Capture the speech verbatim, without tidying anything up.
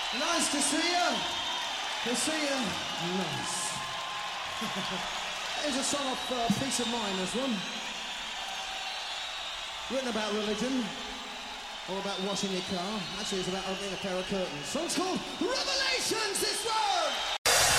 Nice to see you. To see you. Nice. Here's a song of uh, Peace of Mind, this one. Written about religion, or about washing your car. Actually, it's about opening a pair of curtains. Song's called Revelations, this one!